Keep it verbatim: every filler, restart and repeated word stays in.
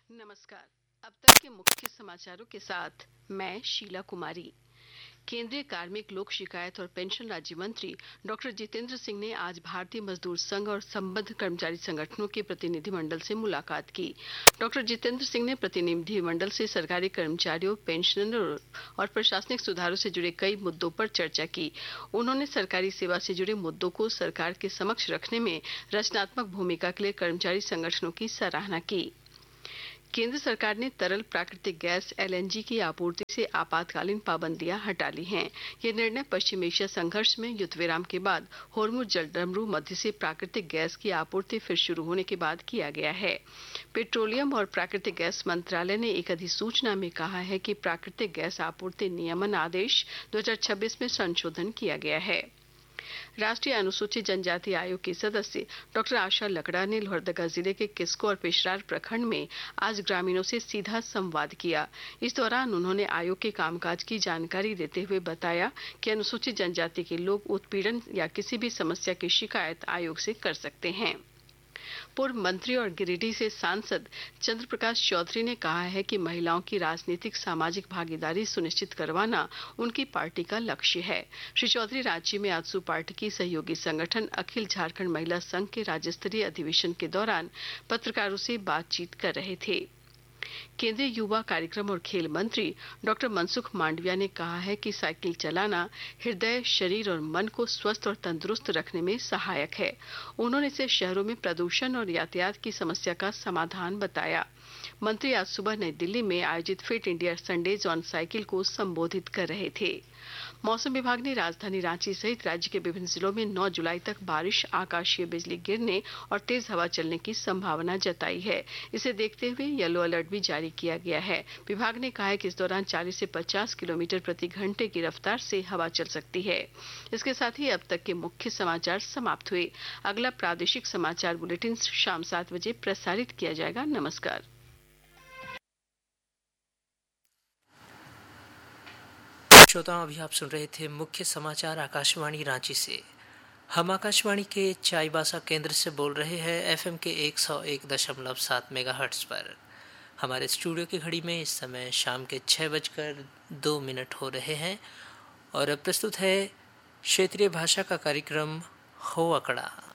नमस्कार। अब तक के मुख्य समाचारों के साथ मैं शीला कुमारी। केंद्रीय कार्मिक, लोक शिकायत और पेंशन राज्य मंत्री डॉक्टर जितेंद्र सिंह ने आज भारतीय मजदूर संघ और संबद्ध कर्मचारी संगठनों के प्रतिनिधिमंडल से मुलाकात की। डॉक्टर जितेंद्र सिंह ने प्रतिनिधिमंडल से सरकारी कर्मचारियों, पेंशनरों और प्रशासनिक सुधारों से जुड़े कई मुद्दों पर चर्चा की। उन्होंने सरकारी सेवा से जुड़े मुद्दों को सरकार के समक्ष रखने में रचनात्मक भूमिका के लिए कर्मचारी संगठनों की सराहना की। केंद्र सरकार ने तरल प्राकृतिक गैस एल एन जी की आपूर्ति से आपातकालीन पाबंदियां हटा ली हैं। यह निर्णय पश्चिम एशिया संघर्ष में युद्ध विराम के बाद होर्मुज जलडमरू मध्य से प्राकृतिक गैस की आपूर्ति फिर शुरू होने के बाद किया गया है। पेट्रोलियम और प्राकृतिक गैस मंत्रालय ने एक अधिसूचना में कहा है कि प्राकृतिक गैस आपूर्ति नियमन आदेश दो हज़ार छब्बीस में संशोधन किया गया है। राष्ट्रीय अनुसूचित जनजाति आयोग की सदस्य डॉक्टर आशा लकड़ा ने लोहरदगा जिले के किस्को और पेशरार प्रखंड में आज ग्रामीणों से सीधा संवाद किया। इस दौरान उन्होंने आयोग के कामकाज की जानकारी देते हुए बताया कि अनुसूचित जनजाति के लोग उत्पीड़न या किसी भी समस्या की शिकायत आयोग से कर सकते हैं। पूर्व मंत्री और गिरिडीह से सांसद चंद्र प्रकाश चौधरी ने कहा है कि महिलाओं की राजनीतिक सामाजिक भागीदारी सुनिश्चित करवाना उनकी पार्टी का लक्ष्य है। श्री चौधरी रांची में आजसू पार्टी की सहयोगी संगठन अखिल झारखंड महिला संघ के राज्य स्तरीय अधिवेशन के दौरान पत्रकारों से बातचीत कर रहे थे। केंद्रीय युवा कार्यक्रम और खेल मंत्री डॉक्टर मनसुख मांडविया ने कहा है कि साइकिल चलाना हृदय, शरीर और मन को स्वस्थ और तंदुरुस्त रखने में सहायक है। उन्होंने इसे शहरों में प्रदूषण और यातायात की समस्या का समाधान बताया। मंत्री आज सुबह नई दिल्ली में आयोजित fit India Sundays on cycle को संबोधित कर रहे थे। मौसम विभाग ने राजधानी रांची सहित राज्य के विभिन्न जिलों में नौ जुलाई तक बारिश, आकाशीय बिजली गिरने और तेज हवा चलने की संभावना जताई है। इसे देखते हुए येलो अलर्ट भी जारी किया गया है। विभाग ने कहा है कि इस दौरान चालीस से पचास किलोमीटर प्रति घंटे की रफ्तार से हवा चल सकती है। इसके साथ ही अब तक के मुख्य समाचार समाप्त हुए। अगला प्रादेशिक समाचार बुलेटिन शाम सात बजे प्रसारित किया जाएगा। नमस्कार। श्रोताओं, अभी आप सुन रहे थे मुख्य समाचार आकाशवाणी रांची से। हम आकाशवाणी के चाईबासा केंद्र से बोल रहे हैं एफएम के एक सौ एक दशमलव सात मेगाहर्ट्ज पर। हमारे स्टूडियो की घड़ी में इस समय शाम के छः बजकर दो मिनट हो रहे हैं और अब प्रस्तुत है क्षेत्रीय भाषा का कार्यक्रम हो अकड़ा।